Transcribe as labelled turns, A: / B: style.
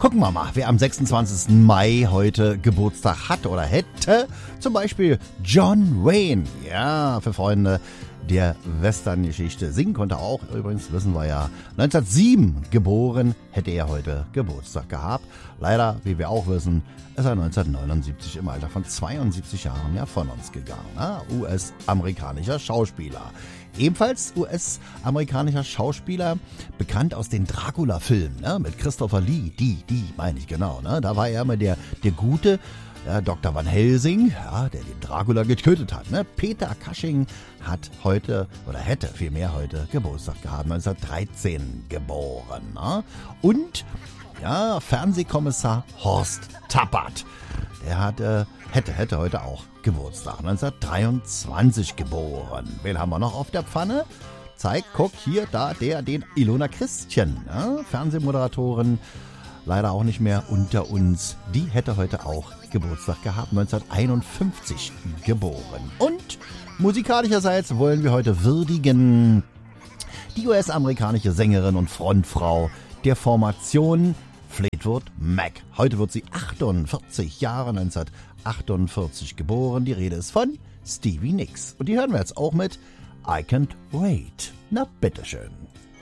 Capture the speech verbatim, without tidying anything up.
A: Gucken wir mal, wer am sechsundzwanzigsten Mai heute Geburtstag hat oder hätte. Zum Beispiel John Wayne. Ja, für Freunde der Western-Geschichte. Singen konnte er auch, übrigens wissen wir ja, neunzehnhundertsieben geboren, hätte er heute Geburtstag gehabt. Leider, wie wir auch wissen, ist er neunzehnhundertneunundsiebzig im Alter von zweiundsiebzig Jahren ja von uns gegangen. Ne? U S-amerikanischer Schauspieler. Ebenfalls U S-amerikanischer Schauspieler, bekannt aus den Dracula-Filmen, ne? Mit Christopher Lee, die, die meine ich genau. Ne? Da war er immer der, der Gute, ja, Doktor Van Helsing, ja, der den Dracula getötet hat. Ne? Peter Cushing hat heute, oder hätte vielmehr heute Geburtstag gehabt, neunzehnhundertdreizehn geboren. Ne? Und ja, Fernsehkommissar Horst Tappert, der hat, äh, hätte, hätte heute auch Geburtstag, neunzehnhundertdreiundzwanzig geboren. Wen haben wir noch auf der Pfanne? Zeig, guck, hier, da, der, den Ilona Christian, ne? Fernsehmoderatorin, leider auch nicht mehr unter uns. Die hätte heute auch Geburtstag gehabt, neunzehnhunderteinundfünfzig geboren. Und musikalischerseits wollen wir heute würdigen die U S-amerikanische Sängerin und Frontfrau der Formation Fleetwood Mac. Heute wird sie achtundvierzig Jahre, neunzehnhundertachtundvierzig geboren. Die Rede ist von Stevie Nicks. Und die hören wir jetzt auch mit I Can't Wait. Na, bitteschön.